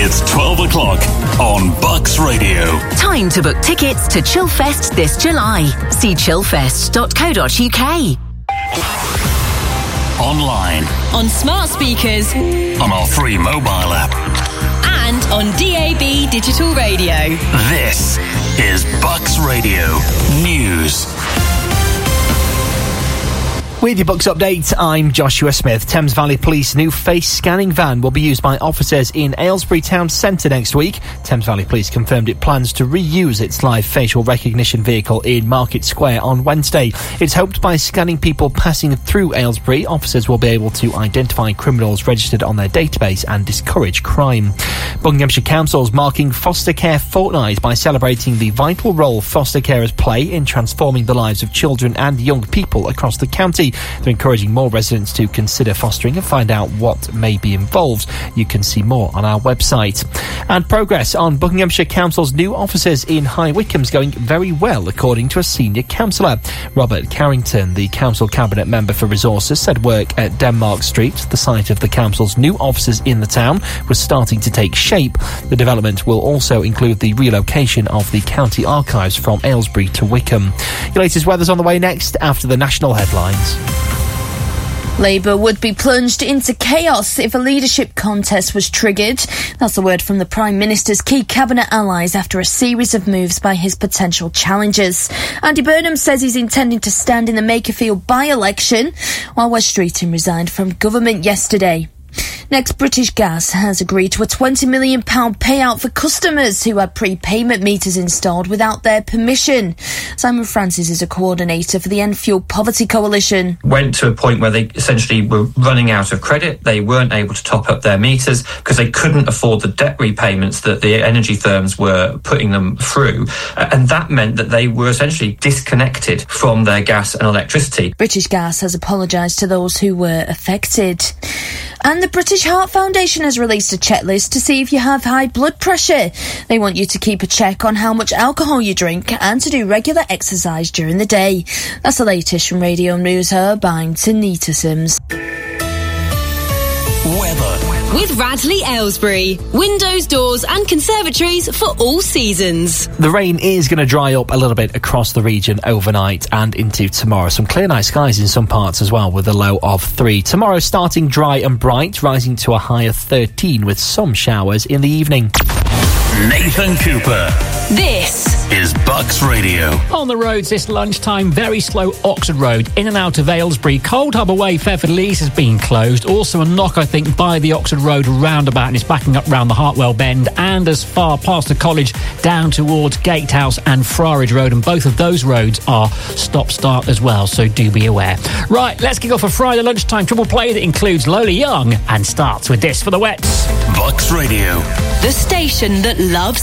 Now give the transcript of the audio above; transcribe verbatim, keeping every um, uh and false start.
It's twelve o'clock on Bucks Radio. Time to book tickets to Chillfest this July. See chillfest dot co dot uk. Online. On smart speakers. On our free mobile app. And on D A B digital radio. This is Bucks Radio News. With your Bucks update, I'm Joshua Smith. Thames Valley Police new face scanning van will be used by officers in Aylesbury Town Centre next week. Thames Valley Police confirmed it plans to reuse its live facial recognition vehicle in Market Square on Wednesday. It's hoped by scanning people passing through Aylesbury, officers will be able to identify criminals registered on their database and discourage crime. Buckinghamshire Council's marking Foster Care Fortnight by celebrating the vital role foster carers play in transforming the lives of children and young people across the county. They're encouraging more residents to consider fostering and find out what may be involved. You can see more on our website. And progress on Buckinghamshire Council's new offices in High Wycombe is going very well, according to a senior councillor. Robert Carrington, the council cabinet member for resources, said work at Denmark Street, the site of the council's new offices in the town, was starting to take shape. The development will also include the relocation of the county archives from Aylesbury to Wycombe. Your latest weather's on the way next after the national headlines. Labour would be plunged into chaos if a leadership contest was triggered. That's the word from the Prime Minister's key cabinet allies after a series of moves by his potential challengers. Andy Burnham says he's intending to stand in the Makerfield by-election, while Wes Streeton resigned from government yesterday. Next, British Gas has agreed to a twenty million pounds payout for customers who had prepayment meters installed without their permission. Simon Francis is a coordinator for the End Fuel Poverty Coalition. Went to a point where they essentially were running out of credit. They weren't able to top up their meters because they couldn't afford the debt repayments that the energy firms were putting them through. And that meant that they were essentially disconnected from their gas and electricity. British Gas has apologised to those who were affected. And the British Heart Foundation has released a checklist to see if you have high blood pressure. They want you to keep a check on how much alcohol you drink and to do regular exercise during the day. That's the latest from Radio News Hub. I'm Tanita Sims. Weather. With Radley Aylesbury. Windows, doors and conservatories for all seasons. The rain is going to dry up a little bit across the region overnight and into tomorrow. Some clear night skies in some parts as well, with a low of three. Tomorrow starting dry and bright, rising to a high of thirteen with some showers in the evening. Nathan Cooper. This is Bucks Radio. On the roads this lunchtime, very slow Oxford Road in and out of Aylesbury. Cold Harbour Way, Fairford Leys has been closed. Also a knock, I think, by the Oxford Road roundabout, and it's backing up round the Hartwell Bend and as far past the college down towards Gatehouse and Friarage Road, and both of those roads are stop-start as well, so do be aware. Right, let's kick off a Friday lunchtime triple play that includes Lola Young and starts with this for the Wets. Bucks Radio. the station that loves